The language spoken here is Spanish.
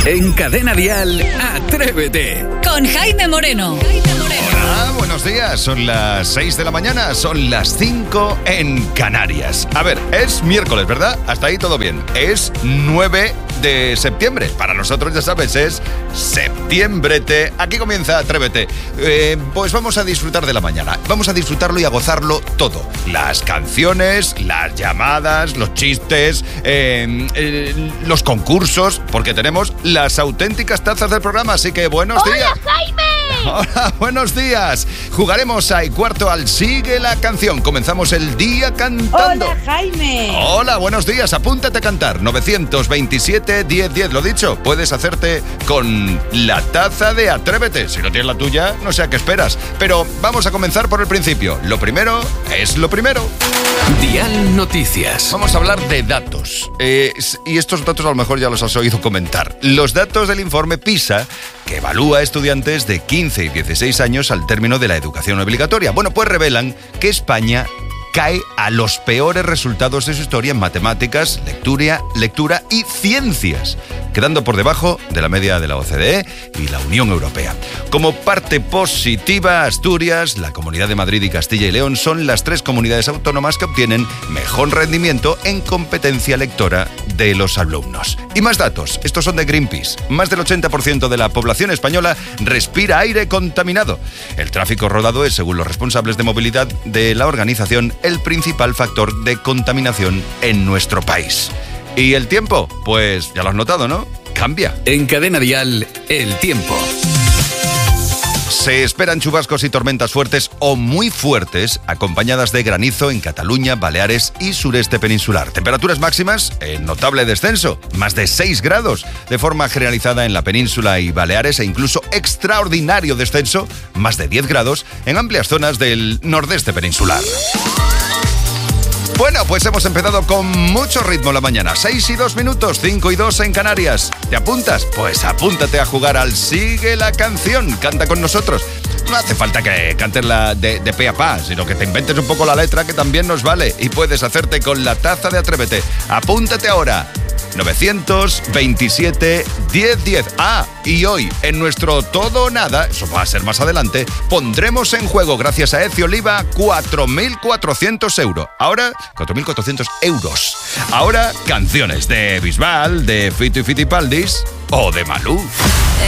En Cadena Dial, Atrévete. Con Jaime Moreno. Hola, buenos días. Son las 6 de la mañana, son las 5 en Canarias. A ver, es miércoles, ¿verdad? Hasta ahí todo bien. Es 9 de septiembre. Para nosotros, ya sabes, es septiembrete. Aquí comienza Atrévete. Pues vamos a disfrutar de la mañana. Vamos a disfrutarlo y a gozarlo todo. Las canciones, las llamadas, los chistes, los concursos, porque tenemos las auténticas tazas del programa. Así que buenos días. ¡Hola, Jaime! Hola, buenos días. Jugaremos a y cuarto al Sigue la Canción. Comenzamos el día cantando. ¡Hola, Jaime! Hola, buenos días. Apúntate a cantar. 927-1010. Lo dicho, puedes hacerte con la taza de Atrévete. Si no tienes la tuya, no sé a qué esperas. Pero vamos a comenzar por el principio. Lo primero es lo primero. Dial Noticias. Vamos a hablar de datos. Y estos datos a lo mejor ya los has oído comentar. Los datos del informe PISA, que evalúa a estudiantes de 15 y 16 años al término de la educación obligatoria. Bueno, pues revelan que España cae a los peores resultados de su historia en matemáticas, lectura y ciencias, quedando por debajo de la media de la OCDE y la Unión Europea. Como parte positiva, Asturias, la Comunidad de Madrid y Castilla y León son las 3 comunidades autónomas que obtienen mejor rendimiento en competencia lectora de los alumnos. Y más datos, estos son de Greenpeace. Más del 80% de la población española respira aire contaminado. El tráfico rodado es, según los responsables de movilidad de la organización, el principal factor de contaminación en nuestro país. ¿Y el tiempo? Pues ya lo has notado, ¿no? Cambia. En Cadena Dial, el tiempo. Se esperan chubascos y tormentas fuertes o muy fuertes, acompañadas de granizo en Cataluña, Baleares y sureste peninsular. Temperaturas máximas en notable descenso, más de 6 grados, de forma generalizada en la península y Baleares, e incluso extraordinario descenso, más de 10 grados, en amplias zonas del nordeste peninsular. Bueno, pues hemos empezado con mucho ritmo la mañana. 6 y 2 minutos, 5 y 2 en Canarias. ¿Te apuntas? Pues apúntate a jugar al Sigue la Canción. Canta con nosotros. No hace falta que cantes la de pe a pa, sino que te inventes un poco la letra, que también nos vale. Y puedes hacerte con la taza de Atrévete. Apúntate ahora. 927-1010. Ah, y hoy, en nuestro Todo o Nada, eso va a ser más adelante, pondremos en juego, gracias a Eci Oliva, 4.400 euros. Ahora, 4.400 euros. Ahora, canciones de Bisbal, de Fito y Fitipaldis o de Malú.